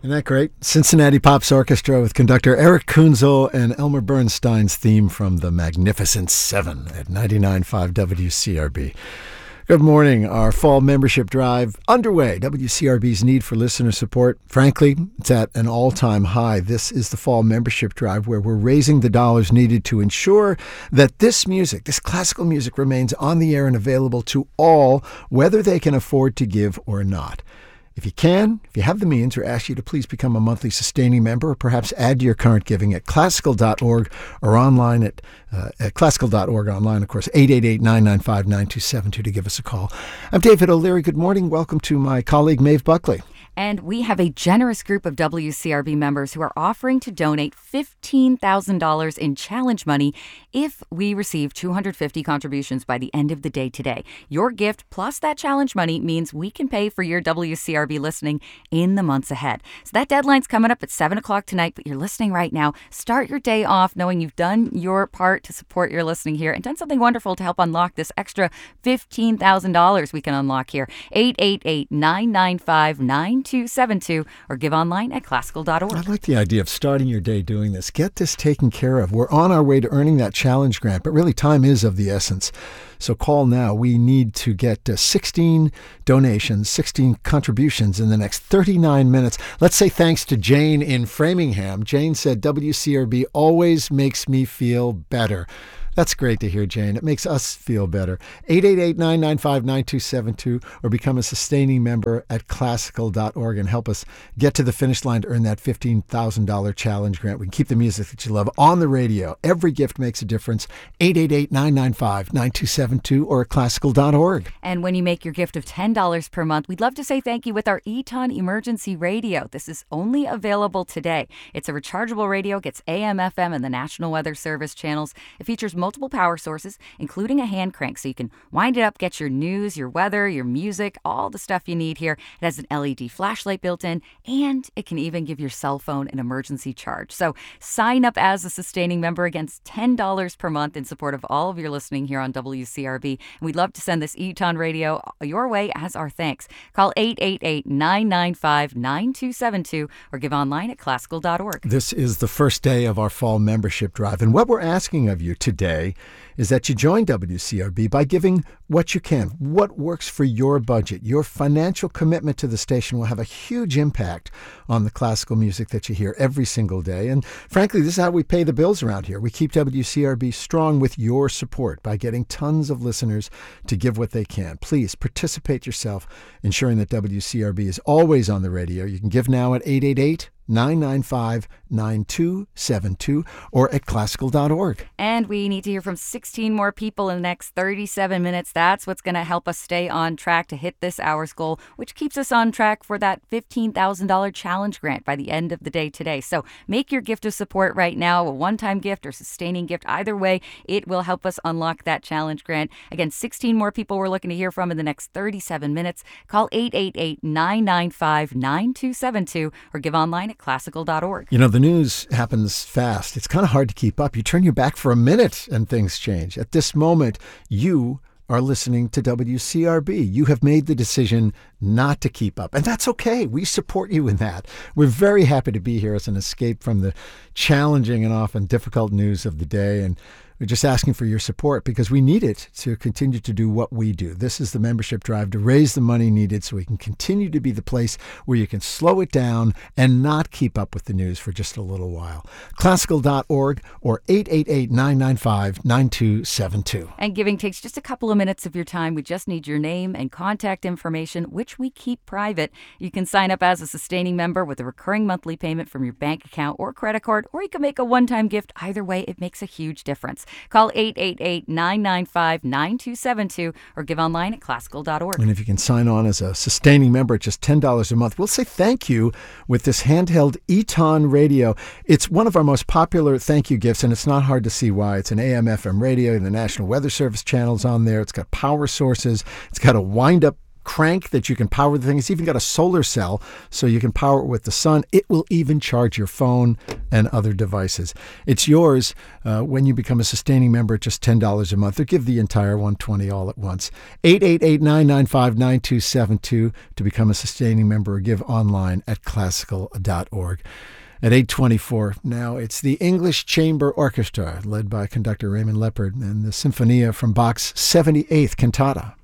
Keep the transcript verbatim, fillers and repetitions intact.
Isn't that great? Cincinnati Pops Orchestra with conductor Eric Kunzel and Elmer Bernstein's theme from The Magnificent Seven at ninety-nine point five W C R B. Good morning. Our fall membership drive underway. W C R B's need for listener support, frankly, it's at an all-time high. This is the fall membership drive where we're raising the dollars needed to ensure that this music, this classical music, remains on the air and available to all, whether they can afford to give or not. If you can, if you have the means, we ask you to please become a monthly sustaining member or perhaps add to your current giving at classical dot org or online at, uh, at classical dot org online, of course, eight eight eight, nine nine five, nine two seven two to give us a call. I'm David O'Leary. Good morning. Welcome to my colleague, Maeve Buckley. And we have a generous group of W C R B members who are offering to donate fifteen thousand dollars in challenge money if we receive two hundred fifty contributions by the end of the day today. Your gift plus that challenge money means we can pay for your W C R B listening in the months ahead. So that deadline's coming up at seven o'clock tonight, but you're listening right now. Start your day off knowing you've done your part to support your listening here and done something wonderful to help unlock this extra fifteen thousand dollars we can unlock here. eight eight eight, nine nine five, nine two seven two or give online at classical dot org. I like the idea of starting your day doing this. Get this taken care of. We're on our way to earning that challenge grant, but really time is of the essence. So call now. We need to get uh, sixteen donations, sixteen contributions in the next thirty-nine minutes. Let's say thanks to Jane in Framingham. Jane said, W C R B always makes me feel better. That's great to hear, Jane. It makes us feel better. eight eight eight, nine nine five, nine two seven two or become a sustaining member at classical dot org and help us get to the finish line to earn that fifteen thousand dollars challenge grant. We can keep the music that you love on the radio. Every gift makes a difference. eight eight eight, nine nine five, nine two seven two or at classical dot org. And when you make your gift of ten dollars per month, we'd love to say thank you with our Eton Emergency Radio. This is only available today. It's a rechargeable radio, gets A M, F M, and the National Weather Service channels. It features multiple power sources, including a hand crank, so you can wind it up, get your news, your weather, your music, all the stuff you need here. It has an L E D flashlight built in, and it can even give your cell phone an emergency charge. So sign up as a sustaining member against ten dollars per month in support of all of your listening here on W C R B. And we'd love to send this Eton Radio your way as our thanks. Call eight eight eight, nine nine five, nine two seven two or give online at classical dot org. This is the first day of our fall membership drive, and what we're asking of you today is that you join W C R B by giving what you can, what works for your budget. Your financial commitment to the station will have a huge impact on the classical music that you hear every single day. And frankly, this is how we pay the bills around here. We keep W C R B strong with your support by getting tons of listeners to give what they can. Please participate yourself, ensuring that W C R B is always on the radio. You can give now at eight eight eight, nine nine five, nine two seven two or at classical dot org. And we need to hear from sixteen more people in the next thirty-seven minutes. That's what's going to help us stay on track to hit this hour's goal, which keeps us on track for that fifteen thousand dollars challenge grant by the end of the day today. So make your gift of support right now, a one-time gift or sustaining gift. Either way, it will help us unlock that challenge grant. Again, sixteen more people we're looking to hear from in the next thirty-seven minutes. Call eight eight eight, nine nine five, nine two seven two or give online at classical dot org. You know, the news happens fast. It's kind of hard to keep up. You turn your back for a minute and things change. At this moment, you are listening to W C R B. You have made the decision not to keep up, and that's okay. We support you in that. We're very happy to be here as an escape from the challenging and often difficult news of the day, and we're just asking for your support because we need it to continue to do what we do. This is the membership drive to raise the money needed so we can continue to be the place where you can slow it down and not keep up with the news for just a little while. classical dot org or eight eight eight, nine nine five, nine two seven two. And giving takes just a couple of minutes of your time. We just need your name and contact information, which we keep private. You can sign up as a sustaining member with a recurring monthly payment from your bank account or credit card, or you can make a one-time gift. Either way, it makes a huge difference. Call eight eight eight, nine nine five, nine two seven two or give online at classical dot org. And if you can sign on as a sustaining member at just ten dollars a month, we'll say thank you with this handheld Eton radio. It's one of our most popular thank you gifts, and it's not hard to see why. It's an A M F M radio, and the National Weather Service channels on there. It's got power sources. It's got a wind-up crank that you can power the thing. It's even got a solar cell so you can power it with the sun. It will even charge your phone and other devices. It's yours uh, when you become a sustaining member at just ten dollars a month, or give the entire one hundred twenty dollars all at once. eight eight eight, nine nine five, nine two seven two to become a sustaining member, or give online at classical dot org. At eight twenty-four now, it's the English Chamber Orchestra, led by conductor Raymond Leppard, and the Sinfonia from Bach's seventy-eighth Cantata.